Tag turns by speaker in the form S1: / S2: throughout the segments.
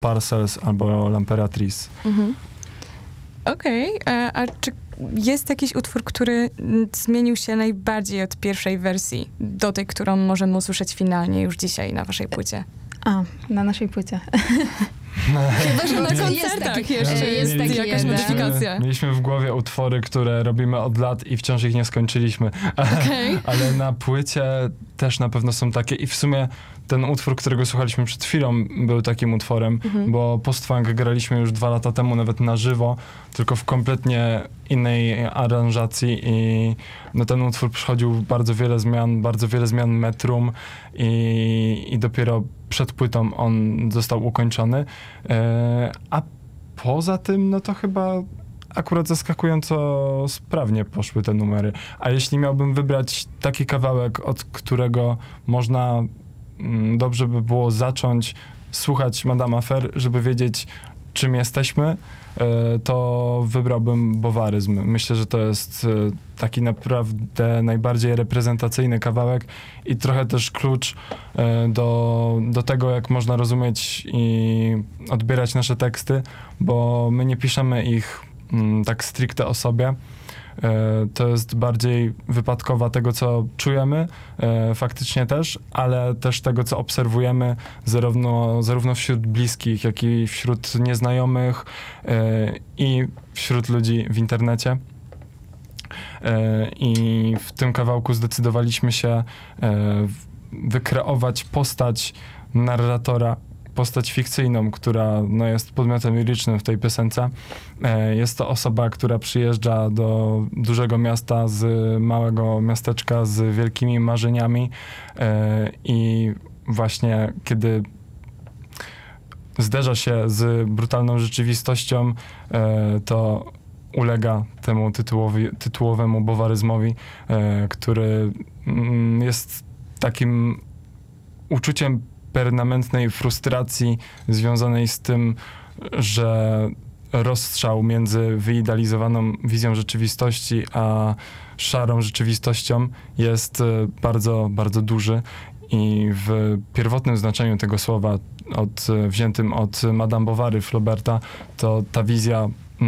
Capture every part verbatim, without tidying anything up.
S1: Parcels albo L'Impératrice.
S2: Mhm. Okej, okay. A czy jest jakiś utwór, który zmienił się najbardziej od pierwszej wersji do tej, którą możemy usłyszeć finalnie już dzisiaj na waszej płycie?
S3: A, na naszej płycie.
S2: Chyba, że na
S3: Jest
S2: koncertach
S3: taki-
S2: jeszcze
S3: jest
S2: jest
S3: taki
S2: jakaś
S3: jeden.
S2: modyfikacja.
S1: Mieliśmy w głowie utwory, które robimy od lat i wciąż ich nie skończyliśmy.
S2: Okej.
S1: Ale na płycie też na pewno są takie i w sumie ten utwór, którego słuchaliśmy przed chwilą, był takim utworem,
S2: Mhm.
S1: bo post-funk graliśmy już dwa lata temu nawet na żywo, tylko w kompletnie innej aranżacji i no, ten utwór przechodził bardzo wiele zmian, bardzo wiele zmian metrum i, i dopiero przed płytą on został ukończony. E, a poza tym, no to chyba akurat zaskakująco sprawnie poszły te numery. A jeśli miałbym wybrać taki kawałek, od którego można mm, dobrze by było zacząć słuchać Madame Affair, żeby wiedzieć, czym jesteśmy, e, to wybrałbym Bowaryzm. Myślę, że to jest e, taki naprawdę najbardziej reprezentacyjny kawałek i trochę też klucz e, do, do tego, jak można rozumieć i odbierać nasze teksty, bo my nie piszemy ich mm, tak stricte o sobie. E, to jest bardziej wypadkowa tego, co czujemy, e, faktycznie też, ale też tego, co obserwujemy zarówno, zarówno wśród bliskich, jak i wśród nieznajomych e, i wśród ludzi w internecie. E, I w tym kawałku zdecydowaliśmy się e, wykreować postać narratora, postać fikcyjną, która no, jest podmiotem lirycznym w tej piosence. E, jest to osoba, która przyjeżdża do dużego miasta z małego miasteczka z wielkimi marzeniami e, i właśnie kiedy zderza się z brutalną rzeczywistością, e, to ulega temu tytułowi, tytułowemu bowaryzmowi, e, który mm, jest takim uczuciem permanentnej frustracji związanej z tym, że rozstrzał między wyidealizowaną wizją rzeczywistości a szarą rzeczywistością jest bardzo, bardzo duży i w pierwotnym znaczeniu tego słowa od, wziętym od Madame Bovary Flauberta, to ta wizja,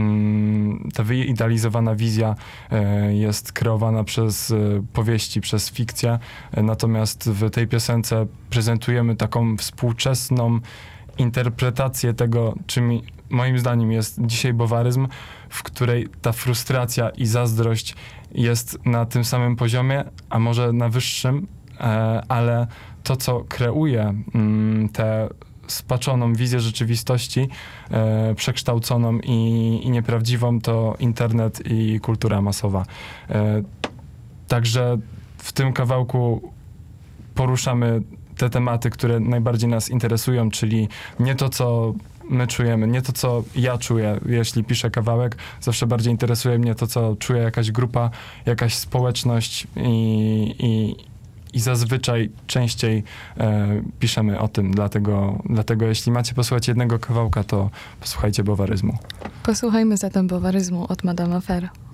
S1: ta wyidealizowana wizja jest kreowana przez powieści, przez fikcję, natomiast w tej piosence prezentujemy taką współczesną interpretację tego, czym moim zdaniem jest dzisiaj bowaryzm, w której ta frustracja i zazdrość jest na tym samym poziomie, a może na wyższym, ale to, co kreuje tę spaczoną wizję rzeczywistości, e, przekształconą i, i nieprawdziwą, to internet i kultura masowa. E, także w tym kawałku poruszamy te tematy, które najbardziej nas interesują, czyli nie to, co my czujemy, nie to, co ja czuję, jeśli piszę kawałek. Zawsze bardziej interesuje mnie to, co czuje jakaś grupa, jakaś społeczność i, i I zazwyczaj częściej e, piszemy o tym, dlatego, dlatego jeśli macie posłuchać jednego kawałka, to posłuchajcie Bowaryzmu.
S2: Posłuchajmy zatem Bowaryzmu od Madame Affair.